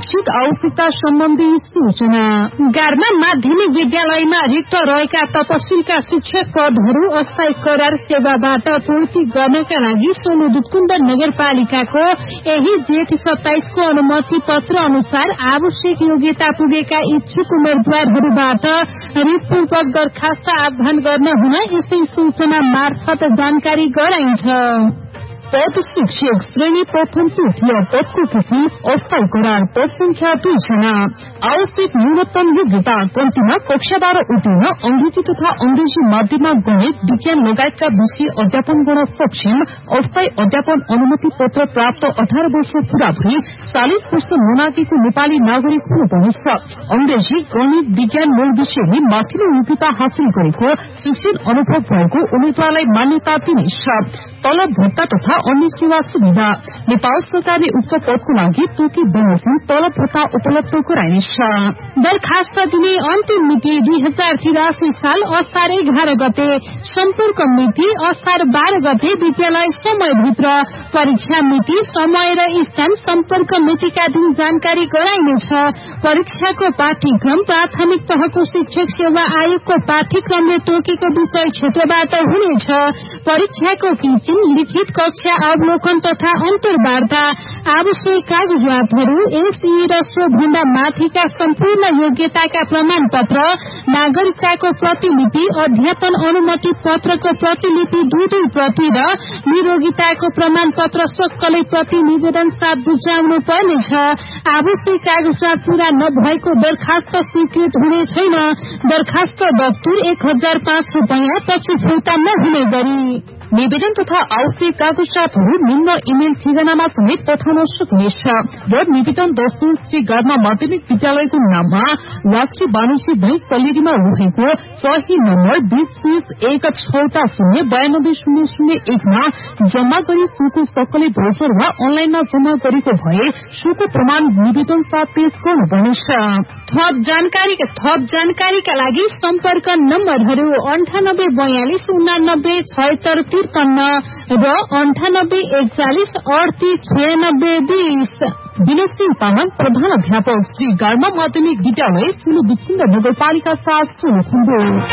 शैक्षिक आवश्यकता सम्बन्धी सूचना। गारमा माध्यमिक विद्यालयमा रिक्त रहेका तपसिलका शिक्षक पदहरू अस्थायी करार सेवाबाट पूर्ति गर्नका लागि सोलु दुधकुण्ड नगरपालिकाको यही जेठ 27 को अनुमति पत्र अनुसार आवश्यक योग्यता पुगेका इच्छुक उम्मेद्वारहरूबाट रिटपूर्वक दरखास्त आह्वान गर्न हुन यसै सूचना मार्फत जानकारी गराइन्छ। पद शिक्षक श्रेणी प्रथम तृतीय पदको किसिम अस्थायी करार पद संख्या 2 जना। आवश्यक न्यूनतम योग्यता कम्तीमा कक्षा 12 उत्तीर्ण अंग्रेजी तथा अंग्रेजी माध्यममा गणित विज्ञान लगायतका विषय अध्यापन गर्न सक्षम अस्थायी अध्यापन अनुमति पत्र प्राप्त 18 वर्ष पूरा भई 40 वर्ष मुनाकीको नेपाली नागरिक हुनुपर्नेछ। अंग्रेजी गणित विज्ञान मूल विषयले माथिल्लो योग्यता हासिल गरेको शिक्षण अनुभव भएको उम्मेद्वारलाई मान्यता दिनेछ। तलब भत्ता तथा अन्य सेवा सुविधा नेपाल सरकारले उक्त पदको लागि तोकी बमोजिम तलब भत्ता उपलब्ध गराइनेछ। दरखास्त दिने अन्तिम मिति 2083 साल असार 11 गते। सम्पर्क मिति असार 12 गते विद्यालय समयभित्र। परीक्षा मिति समय र स्थान सम्पर्क मितिका दिन जानकारी गराइनेछ। परीक्षाको पाठ्यक्रम प्राथमिक तहको शिक्षक सेवा आयोगको पाठ्यक्रमले तोकेको विषय क्षेत्रबाट हुनेछ। परीक्षाको किसिम लिखित कक्षा अवलोकन तथा अन्तर्वार्ता। आवश्यक कागजातहरू एसई र सोभन्दा माथिका सम्पूर्ण योग्यताका प्रमाण पत्र, नागरिकताको प्रतिलिपि, अध्यापन अनुमति पत्रको प्रतिलिपि 2 प्रति र निरोगिताको प्रमाण पत्र सक्कलै प्रति निवेदन साथ बुझाउनु पर्नेछ। आवश्यक कागजात पूरा नभएको दरखास्त स्वीकृत हुने छैन। दरखास्त दस्तुर 1005 रूपैयाँ पछि फिर्ता नहुने गरी निवेदन तथा आवश्यक कागजातहरू निम्न इमेल ठेगानामा समेत पठाउन सकिनेछ र निवेदन दस्तुर श्री गार्मा माध्यमिक विद्यालयको नाममा राष्ट्रिय वाणिज्य बैंक सलेरीमा रहेको सही नम्बर 202016092001 मा जम्मा गरी सुको सक्कलै भोजर वा अनलाइनमा जम्मा गरेको भए सुको प्रमाण निवेदन साथ पेश गर्नुपर्नेछ। थप जानकारीका लागि सम्पर्क नम्बरहरू 9842 89 76 53 र 9841 38 96 20। विनोद सिंह तामाङ प्रधान अध्यापक श्री गार्मा माध्यमिक विद्यालय सोलु दुधकुण्ड नगरपालिका 7 सोलुखुम्बु।